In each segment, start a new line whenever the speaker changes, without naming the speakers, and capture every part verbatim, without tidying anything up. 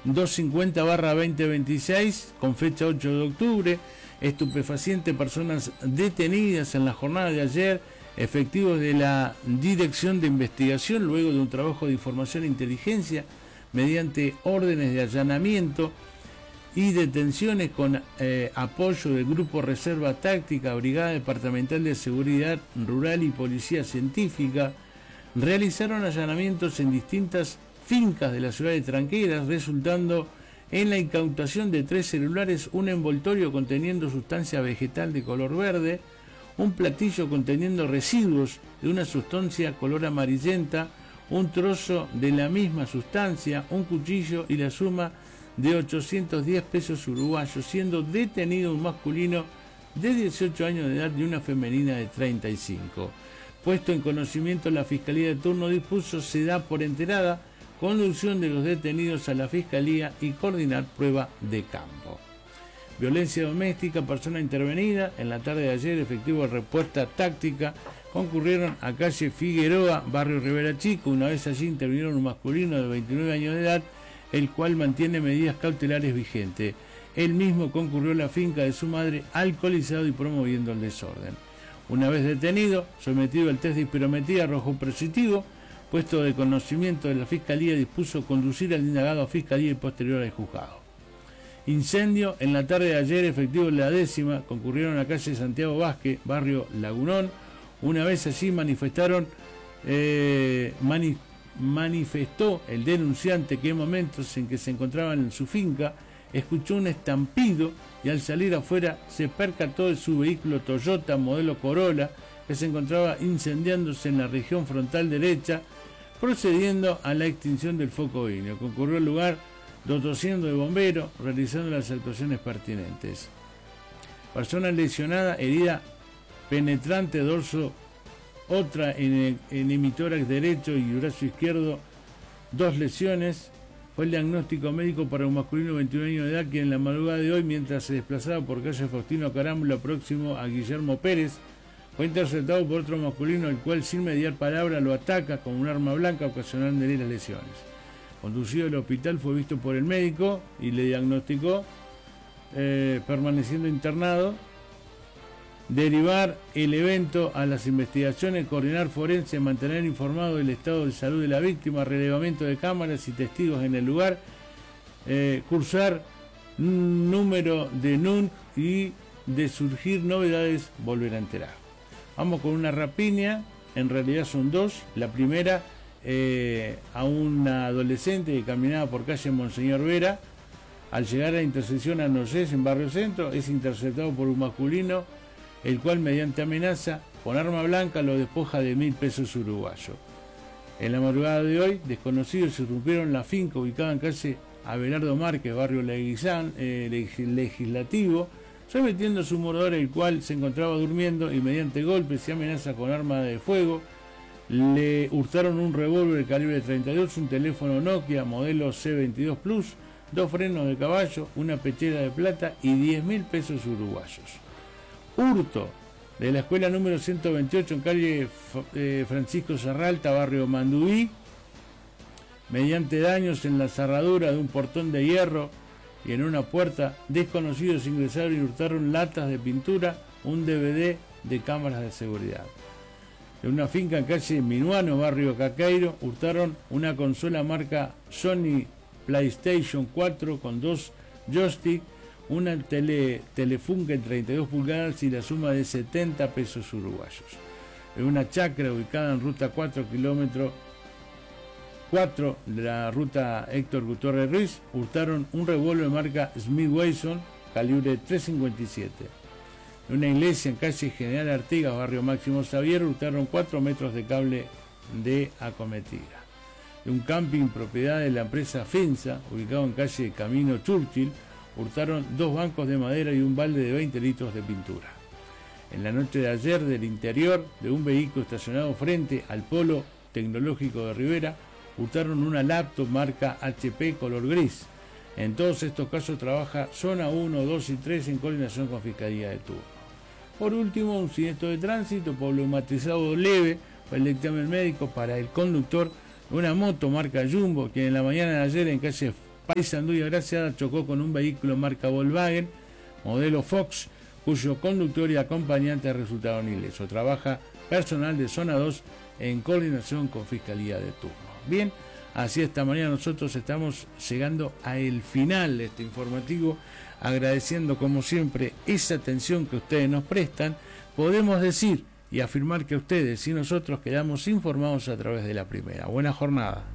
doscientos cincuenta barra veinte veintiséis, con fecha ocho de octubre, estupefaciente, personas detenidas en la jornada de ayer, efectivos de la Dirección de Investigación, luego de un trabajo de información e inteligencia, mediante órdenes de allanamiento y detenciones con eh, apoyo del Grupo Reserva Táctica, Brigada Departamental de Seguridad Rural y Policía Científica, realizaron allanamientos en distintas fincas de la ciudad de Tranqueras, resultando en la incautación de tres celulares, un envoltorio conteniendo sustancia vegetal de color verde, un platillo conteniendo residuos de una sustancia color amarillenta, un trozo de la misma sustancia, un cuchillo y la suma de ochocientos diez pesos uruguayos, siendo detenido un masculino de dieciocho años de edad y una femenina de treinta y cinco. Puesto en conocimiento, la Fiscalía de turno dispuso se da por enterada conducción de los detenidos a la Fiscalía y coordinar prueba de campo. Violencia doméstica, persona intervenida. En la tarde de ayer, efectivos de respuesta táctica concurrieron a calle Figueroa, barrio Rivera Chico. Una vez allí intervinieron un masculino de veintinueve años de edad, el cual mantiene medidas cautelares vigentes. Él mismo concurrió a la finca de su madre alcoholizado y promoviendo el desorden. Una vez detenido, sometido al test de hiperometría, arrojó positivo. Puesto de conocimiento de la Fiscalía, dispuso conducir al indagado a Fiscalía y posterior al juzgado. Incendio. En la tarde de ayer, efectivos de la décima concurrieron a calle Santiago Vázquez, barrio Lagunón. Una vez allí manifestaron, eh, mani manifestó el denunciante que en momentos en que se encontraban en su finca, escuchó un estampido y al salir afuera se percató de su vehículo Toyota modelo Corolla que se encontraba incendiándose en la región frontal derecha, procediendo a la extinción del foco ígneo. Concurrió al lugar doscientos de bomberos, realizando las actuaciones pertinentes. Persona lesionada, herida penetrante dorso, otra en, en hemitórax derecho y brazo izquierdo, dos lesiones. Fue el diagnóstico médico para un masculino de veintiún años de edad que en la madrugada de hoy, mientras se desplazaba por calle Faustino Carámbula próximo a Guillermo Pérez, fue interceptado por otro masculino, el cual sin mediar palabra lo ataca con un arma blanca, ocasionándole las lesiones. Conducido al hospital, fue visto por el médico y le diagnosticó, eh, permaneciendo internado. Derivar el evento a las investigaciones, coordinar forense, mantener informado del estado de salud de la víctima, relevamiento de cámaras y testigos en el lugar, eh, cursar número de N U N y de surgir novedades, volver a enterar. Vamos con una rapiña, en realidad son dos. La primera, eh, a una adolescente que caminaba por calle Monseñor Vera. Al llegar a la intersección a Noyés, en Barrio Centro, es interceptado por un masculino, el cual mediante amenaza con arma blanca lo despoja de mil pesos uruguayos. En la madrugada de hoy, desconocidos irrumpieron la finca ubicada en calle Abelardo Márquez, barrio Leguizán, eh, Legislativo, sometiendo a su morador, el cual se encontraba durmiendo, y mediante golpes y amenaza con arma de fuego le hurtaron un revólver de calibre treinta y dos, un teléfono Nokia modelo C veintidós Plus, dos frenos de caballo, una pechera de plata y diez mil pesos uruguayos. Hurto de la escuela número ciento veintiocho en calle eh, Francisco Serralta, barrio Manduí, mediante daños en la cerradura de un portón de hierro y en una puerta, desconocidos ingresaron y hurtaron latas de pintura, un D V D de cámaras de seguridad. En una finca en calle Minuano, barrio Caqueiro, hurtaron una consola marca Sony PlayStation cuatro con dos joysticks, una tele, Telefunken en treinta y dos pulgadas y la suma de setenta pesos uruguayos. En una chacra ubicada en ruta cuatro, kilómetro cuatro de la ruta Héctor Gutiérrez Ruiz, hurtaron un revólver marca Smith Wesson calibre tres cincuenta y siete. En una iglesia en calle General Artigas, barrio Máximo Xavier, hurtaron cuatro metros de cable de acometida. De un camping propiedad de la empresa Finza, ubicado en calle Camino Churchill, hurtaron dos bancos de madera y un balde de veinte litros de pintura. En la noche de ayer, del interior de un vehículo estacionado frente al Polo Tecnológico de Rivera, hurtaron una laptop marca H P color gris. En todos estos casos trabaja Zona uno, dos y tres en coordinación con Fiscalía de turno. Por último, un siniestro de tránsito problematizado leve fue el dictamen médico para el conductor de una moto marca Jumbo, quien en la mañana de ayer en calle Paysandú y Agraciada chocó con un vehículo marca Volkswagen, modelo Fox, cuyo conductor y acompañante resultaron ilesos. Trabaja personal de zona dos en coordinación con Fiscalía de turno. Bien, así esta mañana nosotros estamos llegando al final de este informativo, agradeciendo como siempre esa atención que ustedes nos prestan. Podemos decir y afirmar que ustedes y nosotros quedamos informados a través de la primera. Buena jornada.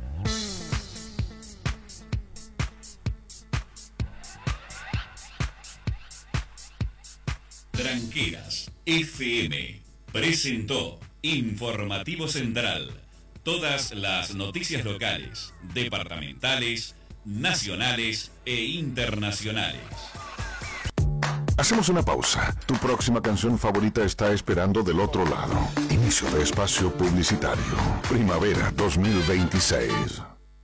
Tranqueras F M presentó Informativo Central. Todas las noticias locales, departamentales, nacionales e internacionales.
Hacemos una pausa. Tu próxima canción favorita está esperando del otro lado. Inicio de espacio publicitario. Primavera dos mil veintiséis.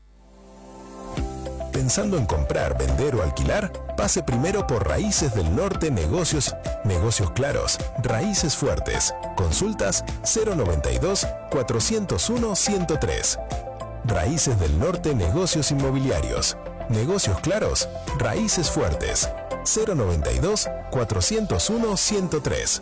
¿Pensando en comprar, vender o alquilar? Pase primero por Raíces del Norte Negocios. Negocios claros, raíces fuertes. Consultas cero noventa y dos, cuatrocientos uno, ciento tres. Raíces del Norte Negocios Inmobiliarios. Negocios claros, raíces fuertes. cero noventa y dos, cuatrocientos uno, ciento tres.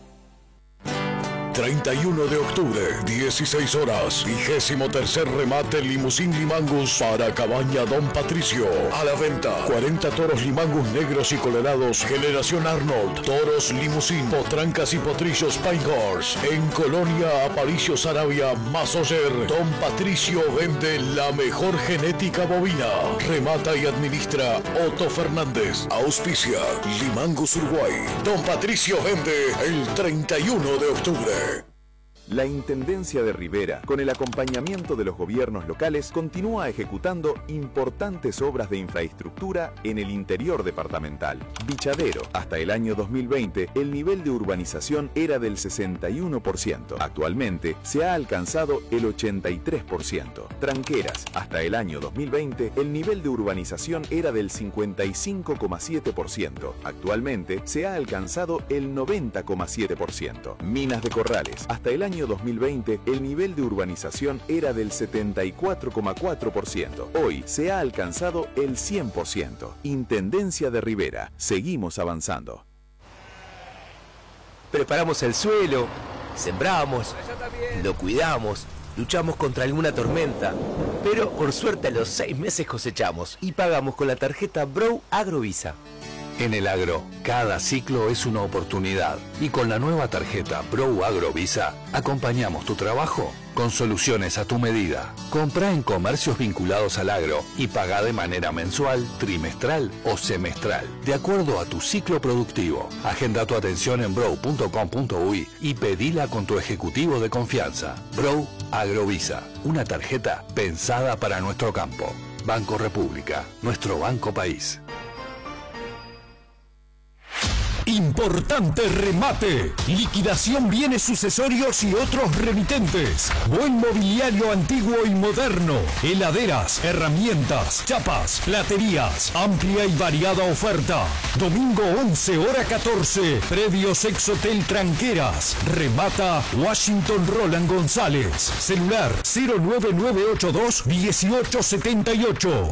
treinta y uno de octubre, dieciséis horas, vigésimo tercer remate Limusín Limangus para Cabaña Don Patricio. A la venta, cuarenta toros Limangus negros y colorados, generación Arnold, toros Limusín, potrancas y potrillos Pinehorse. En Colonia Aparicio Sarabia, Masoyer, Don Patricio vende la mejor genética bovina. Remata y administra Otto Fernández. Auspicia Limangus Uruguay. Don Patricio vende el treinta y uno de octubre.
La Intendencia de Rivera, con el acompañamiento de los gobiernos locales, continúa ejecutando importantes obras de infraestructura en el interior departamental. Bichadero, hasta el año dos mil veinte, el nivel de urbanización era del sesenta y uno por ciento. Actualmente, se ha alcanzado el ochenta y tres por ciento. Tranqueras, hasta el año dos mil veinte, el nivel de urbanización era del cincuenta y cinco coma siete por ciento. Actualmente, se ha alcanzado el noventa coma siete por ciento. Minas de Corrales, hasta el año dos mil veinte, el nivel de urbanización era del setenta y cuatro coma cuatro por ciento. Hoy se ha alcanzado el cien por ciento. Intendencia de Rivera. Seguimos avanzando.
Preparamos el suelo, sembramos, lo cuidamos, luchamos contra alguna tormenta, pero por suerte a los seis meses cosechamos y pagamos con la tarjeta Brow Agrovisa.
En el agro, cada ciclo es una oportunidad y con la nueva tarjeta Brow Agrovisa acompañamos tu trabajo con soluciones a tu medida. Comprá en comercios vinculados al agro y pagá de manera mensual, trimestral o semestral, de acuerdo a tu ciclo productivo. Agenda tu atención en brow punto com punto uy y pedila con tu ejecutivo de confianza. Brow Agrovisa, una tarjeta pensada para nuestro campo. Banco República, nuestro banco país.
Importante remate, liquidación bienes sucesorios y otros remitentes, buen mobiliario antiguo y moderno, heladeras, herramientas, chapas, platerías, amplia y variada oferta. Domingo once, hora catorce, predio Sex Hotel Tranqueras, remata Washington Roland González, celular cero nueve nueve ocho dos, uno ocho siete ocho.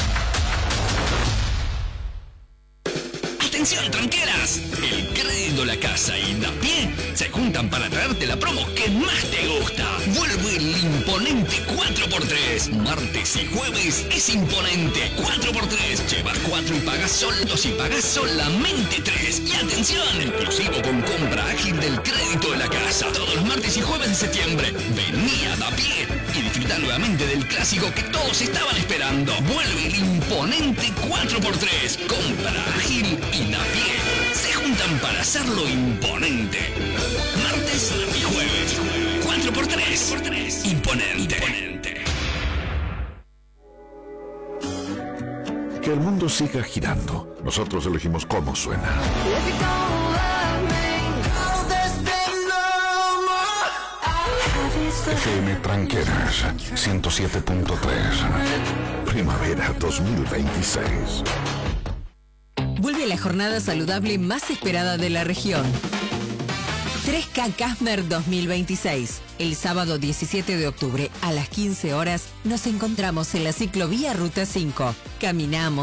¡Atención, tranqueras! El Crédito La Casa y Dapié se juntan para traerte la promo que más te gusta. Vuelve el imponente cuatro por tres. Martes y jueves es imponente cuatro por tres. Llevas cuatro y pagas soldos y pagas solamente tres. Y atención, inclusivo con compra ágil del Crédito de la Casa. Todos los martes y jueves de septiembre. Vení a Dapié y disfruta nuevamente del clásico que todos estaban esperando. Vuelve el imponente cuatro por tres. Compra ágil y Dapié se juntan para hacerlo imponente. Martes y jueves. cuatro por tres. Imponente. Imponente.
Que el mundo siga girando. Nosotros elegimos cómo suena. F M Tranqueras ciento siete punto tres. Primavera dos mil veintiséis.
Vuelve la jornada saludable más esperada de la región. tres K Casmer dos mil veintiséis. El sábado diecisiete de octubre a las quince horas nos encontramos en la ciclovía Ruta cinco. Caminamos.